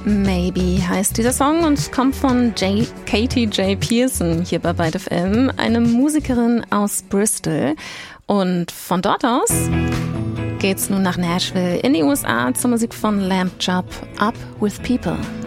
Maybe heißt dieser Song und kommt von Katie J. Pearson hier bei Byte FM, eine Musikerin aus Bristol. Und von dort aus geht's nun nach Nashville in die USA zur Musik von Lamb Chop, Up with People.